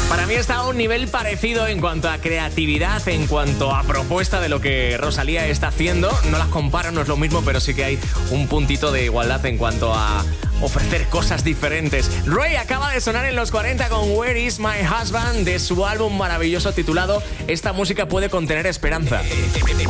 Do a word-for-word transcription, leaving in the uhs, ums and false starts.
Para mí está a un nivel parecido en cuanto a creatividad, en cuanto a propuesta de lo que Rosalía está haciendo. No las comparo, no es lo mismo, pero sí que hay un puntito de igualdad en cuanto a ofrecer cosas diferentes. Ray acaba de sonar en los cuarenta con Where Is My Husband, de su álbum maravilloso titulado Esta música puede contener esperanza.